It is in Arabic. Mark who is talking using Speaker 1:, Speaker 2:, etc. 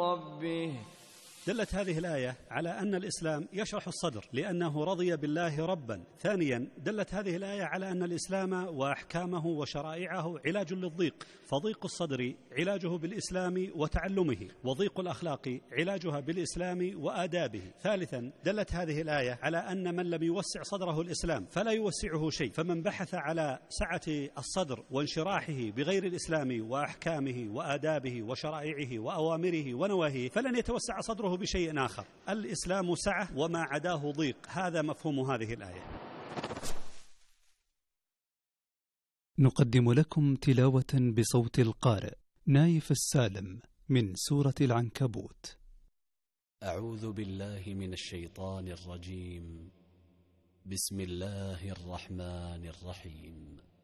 Speaker 1: ربه.
Speaker 2: دلت هذه الآية على أن الإسلام يشرح الصدر لأنه رضي بالله ربا. ثانيا دلت هذه الآية على أن الإسلام وأحكامه وشرائعه علاج للضيق، فضيق الصدر علاجه بالإسلام وتعلمه، وضيق الأخلاق علاجها بالإسلام وآدابه. ثالثا دلت هذه الآية على أن من لم يوسع صدره الإسلام فلا يوسعه شيء، فمن بحث على سعة الصدر وانشراحه بغير الإسلام وأحكامه وآدابه وشرائعه وأوامره ونواهيه فلن يتوسع صدره بشيء آخر. الإسلام سعة وما عداه ضيق، هذا مفهوم هذه الآية.
Speaker 3: نقدم لكم تلاوة بصوت القارئ نايف السالم من سورة العنكبوت.
Speaker 4: أعوذ بالله من الشيطان الرجيم. بسم الله الرحمن الرحيم.